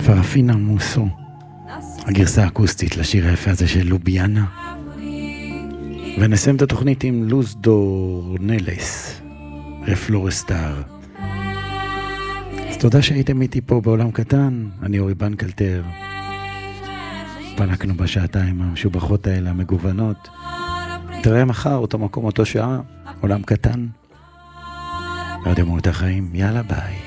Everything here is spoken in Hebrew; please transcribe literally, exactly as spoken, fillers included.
פרפינה מוסו, הגרסה האקוסטית לשיר היפה הזה של לוביאנה. ונסיים את התוכנית עם לוז דורנלס, רפלורסטאר. אז תודה שהייתם איתי פה בעולם קטן, אני אורי בנקלטר. פנקנו בשעתיים המשובחות האלה, המגוונות. תראה מחר, אותו מקום, אותו שעה, עולם קטן. רדיו מהות החיים, יאללה ביי.